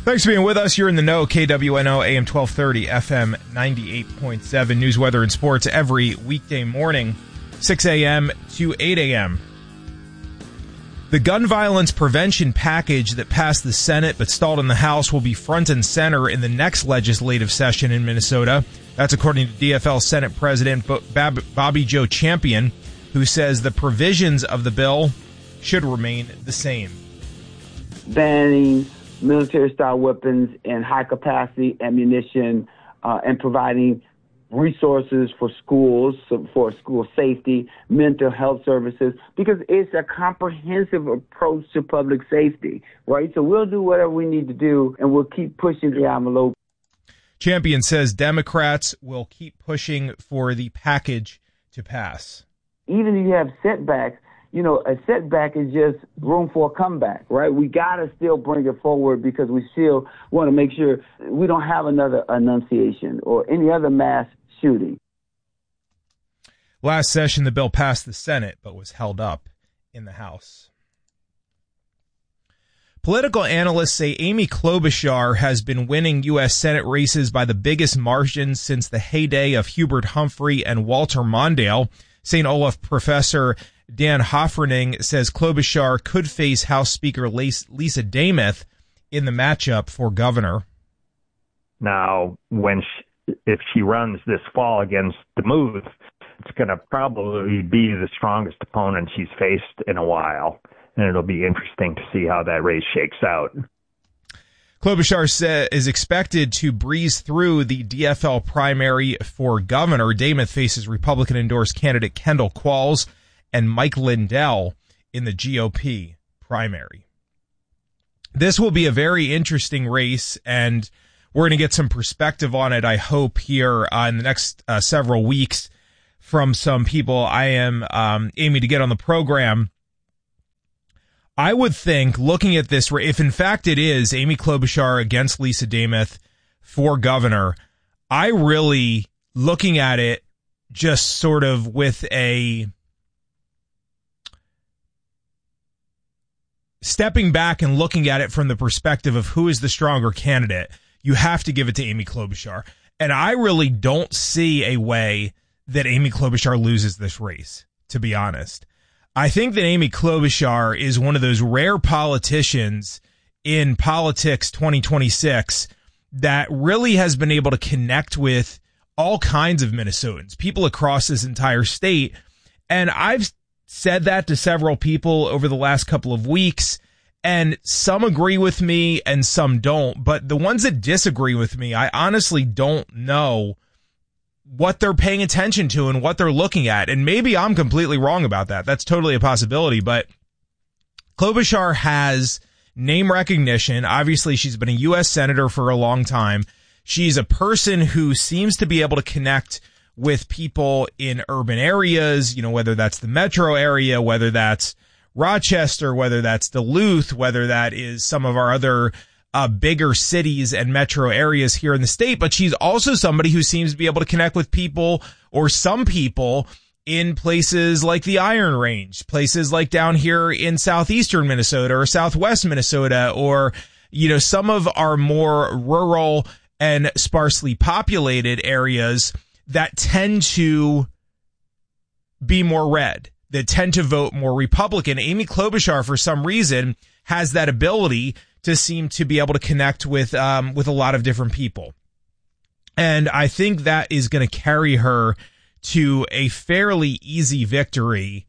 Thanks for being with us. You're in the know. KWNO, AM 1230, FM 98.7. News, weather, and sports every weekday morning, 6 a.m. to 8 a.m. The gun violence prevention package that passed the Senate but stalled in the House will be front and center in the next legislative session in Minnesota. That's according to DFL Senate President Bobby Joe Champion, who says the provisions of the bill should remain the same. Banning military-style weapons and high-capacity ammunition and providing resources for schools, for school safety, mental health services, because it's a comprehensive approach to public safety, right? So we'll do whatever we need to do, and we'll keep pushing the envelope. Champion says Democrats will keep pushing for the package to pass. Even if you have setbacks, you know, a setback is just room for a comeback, right? We got to still bring it forward because we still want to make sure we don't have another Annunciation or any other mass shooting. Last session, the bill passed the Senate but was held up in the House. Political analysts say Amy Klobuchar has been winning U.S. Senate races by the biggest margins since the heyday of Hubert Humphrey and Walter Mondale. St. Olaf professor Dan Hoffrening says Klobuchar could face House Speaker Lisa Demuth in the matchup for governor. Now, if she runs this fall against Demuth, it's going to probably be the strongest opponent she's faced in a while, and it'll be interesting to see how that race shakes out. Klobuchar is expected to breeze through the DFL primary for governor. Demuth faces Republican-endorsed candidate Kendall Qualls and Mike Lindell in the GOP primary. This will be a very interesting race, and we're going to get some perspective on it, I hope, here in the next several weeks from some people I am aiming to get on the program. I would think, looking at this, if in fact it is Amy Klobuchar against Lisa Demuth for governor, I really, looking at it just sort of with a stepping back and looking at it from the perspective of who is the stronger candidate, you have to give it to Amy Klobuchar. And I really don't see a way that Amy Klobuchar loses this race, to be honest. I think that Amy Klobuchar is one of those rare politicians in politics 2026 that really has been able to connect with all kinds of Minnesotans, people across this entire state. And I've said that to several people over the last couple of weeks, and some agree with me and some don't. But the ones that disagree with me, I honestly don't know what they're paying attention to and what they're looking at. And maybe I'm completely wrong about that. That's totally a possibility. But Klobuchar has name recognition. Obviously, she's been a U.S. Senator for a long time. She's a person who seems to be able to connect with people in urban areas, you know, whether that's the metro area, whether that's Rochester, whether that's Duluth, whether that is some of our other bigger cities and metro areas here in the state. But she's also somebody who seems to be able to connect with people, or some people, in places like the Iron Range, places like down here in southeastern Minnesota or southwest Minnesota, or, you know, some of our more rural and sparsely populated areas that tend to be more red, that tend to vote more Republican. Amy Klobuchar, for some reason, has that ability to seem to be able to connect with a lot of different people. And I think that is going to carry her to a fairly easy victory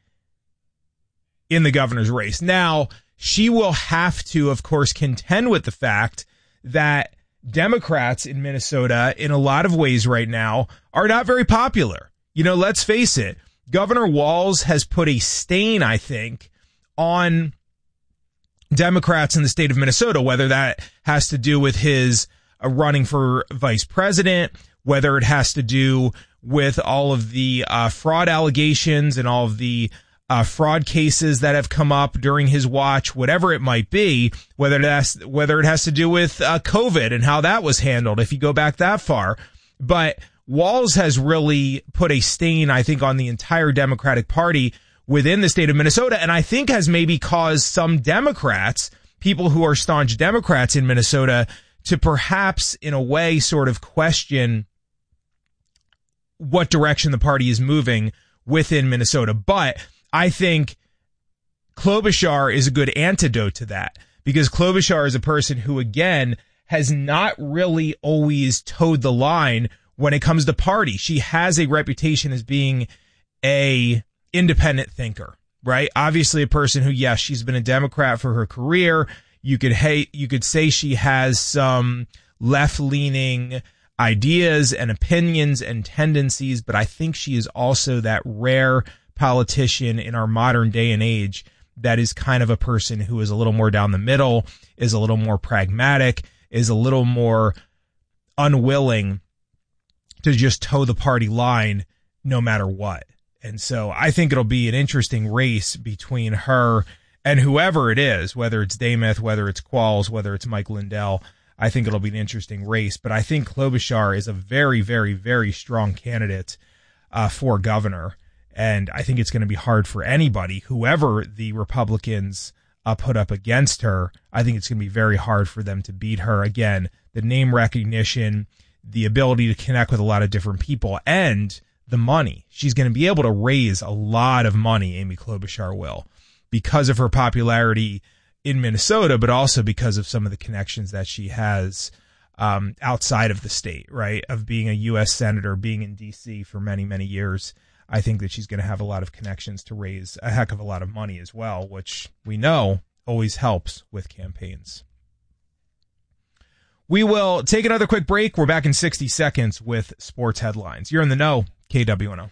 in the governor's race. Now, she will have to, of course, contend with the fact that Democrats in Minnesota, in a lot of ways right now, are not very popular. You know, let's face it. Governor Walz has put a stain, I think, on Democrats in the state of Minnesota, whether that has to do with his running for vice president, whether it has to do with all of the fraud allegations and all of the fraud cases that have come up during his watch, whatever it might be, whether it has to do with COVID and how that was handled, if you go back that far. But Walz has really put a stain, I think, on the entire Democratic Party within the state of Minnesota, and I think has maybe caused some Democrats, people who are staunch Democrats in Minnesota, to perhaps, in a way, sort of question what direction the party is moving within Minnesota. But I think Klobuchar is a good antidote to that, because Klobuchar is a person who, again, has not really always towed the line when it comes to party. She has a reputation as being a independent thinker, right? Obviously a person who, yes, she's been a Democrat for her career. You could say she has some left-leaning ideas and opinions and tendencies, but I think she is also that rare politician in our modern day and age that is kind of a person who is a little more down the middle, is a little more pragmatic, is a little more unwilling to just toe the party line no matter what. And so I think it'll be an interesting race between her and whoever it is, whether it's Demuth, whether it's Qualls, whether it's Mike Lindell. I think it'll be an interesting race. But I think Klobuchar is a very, very, very strong candidate for governor. And I think it's going to be hard for anybody, whoever the Republicans put up against her. I think it's going to be very hard for them to beat her. Again, the name recognition, the ability to connect with a lot of different people, and the money. She's going to be able to raise a lot of money, Amy Klobuchar will, because of her popularity in Minnesota, but also because of some of the connections that she has outside of the state, right? Of being a U.S. senator, being in D.C. for many, many years. I think that she's going to have a lot of connections to raise a heck of a lot of money as well, which we know always helps with campaigns. We will take another quick break. We're back in 60 seconds with sports headlines. You're in the know, KWNO.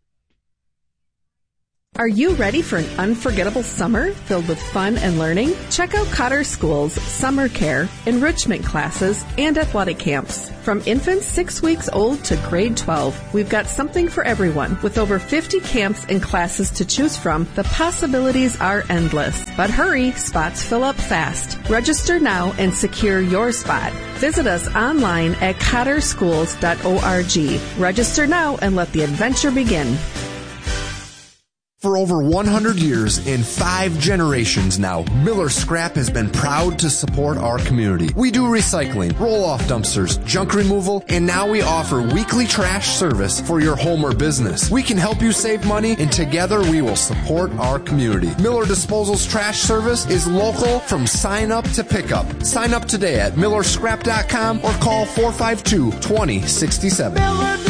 Are you ready for an unforgettable summer filled with fun and learning? Check out Cotter School's summer care, enrichment classes, and athletic camps. From infants 6 weeks old to grade 12, we've got something for everyone. With over 50 camps and classes to choose from, the possibilities are endless. But hurry, spots fill up fast. Register now and secure your spot. Visit us online at cotterschools.org. Register now and let the adventure begin. For over 100 years and 5 generations now, Miller Scrap has been proud to support our community. We do recycling, roll-off dumpsters, junk removal, and now we offer weekly trash service for your home or business. We can help you save money, and together we will support our community. Miller Disposal's trash service is local from sign up to pickup. Sign up today at millerscrap.com or call 452-2067.